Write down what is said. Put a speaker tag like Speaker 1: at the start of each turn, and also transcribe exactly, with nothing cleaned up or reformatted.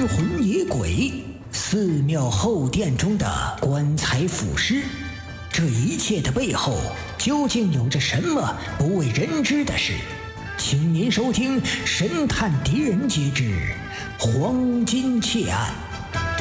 Speaker 1: 魂野鬼，寺庙后殿中的棺材腐尸，这一切的背后究竟有着什么不为人知的事？请您收听《神探狄仁杰之黄金窃案》。